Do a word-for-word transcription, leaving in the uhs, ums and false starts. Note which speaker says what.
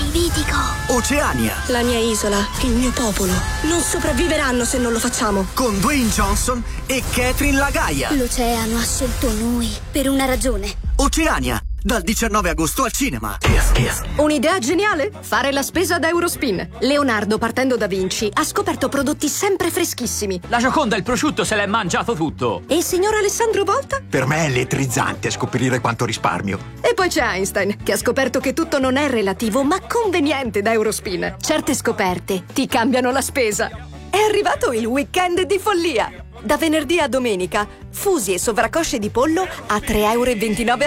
Speaker 1: Helvetico.
Speaker 2: Oceania.
Speaker 3: La mia isola, il mio popolo, non sopravviveranno se non lo facciamo.
Speaker 2: Con Dwayne Johnson e Catherine Lagaia.
Speaker 1: L'oceano ha scelto noi per una ragione.
Speaker 2: Oceania, dal diciannove agosto al cinema. Kiss, kiss.
Speaker 3: Un'idea geniale? Fare la spesa da Eurospin. Leonardo, partendo da Vinci, ha scoperto prodotti sempre freschissimi.
Speaker 4: La Gioconda e il prosciutto se l'è mangiato tutto.
Speaker 3: E il signor Alessandro Volta?
Speaker 5: Per me è elettrizzante scoprire quanto risparmio.
Speaker 3: E poi c'è Einstein, che ha scoperto che tutto non è relativo, ma conveniente da Eurospin. Certe scoperte ti cambiano la spesa. È arrivato il weekend di follia. Da venerdì a domenica, fusi e sovraccosce di pollo a tre e ventinove euro